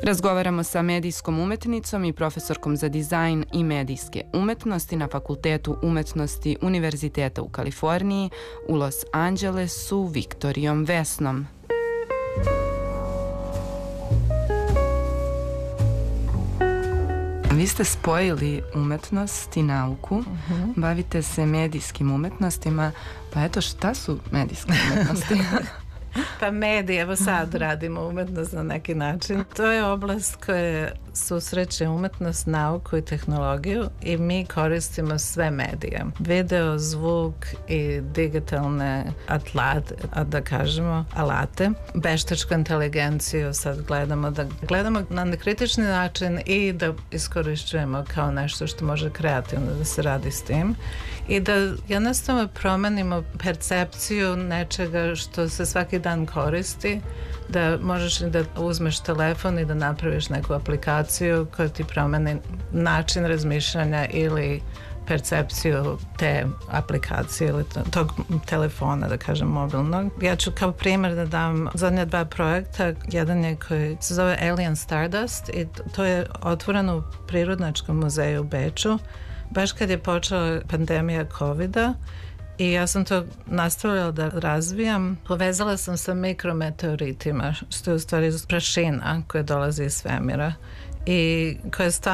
Razgovaramo sa medijskom umetnicom i profesorkom za dizajn i medijske umetnosti na Fakultetu umetnosti Univerziteta u Kaliforniji u Los Angelesu, Viktorijom Vesnom. Vi ste spojili umetnost i nauku, bavite se medijskim umetnostima, pa eto šta su medijske umetnosti? Pa mediji, evo sad radimo umetnost na neki način. To je oblast koja susreće umetnost, nauku i tehnologiju i mi koristimo sve medije. Video, zvuk i digitalne alate. Veštačku inteligenciju sad gledamo na nekritični način i da iskorišćujemo kao nešto što može kreativno da se radi s tim i da jednostavno promenimo percepciju nečega što se svaki dan koristi, da možeš da uzmeš telefon i da napraviš neku aplikaciju koja ti promeni način razmišljanja ili percepciju te aplikacije ili tog telefona, da kažem, mobilnog. Ja ću kao primjer da dam zadnja dva projekta. Jedan je koji se zove Alien Stardust i to je otvoreno u Prirodnjačkom muzeju u Beču baš kad je počela pandemija COVID-a. I ja sam to nastavila da razvijam. Povezala sam sa mikrometeoritima, što je u stvari prašina koja dolazi iz svemira i koja je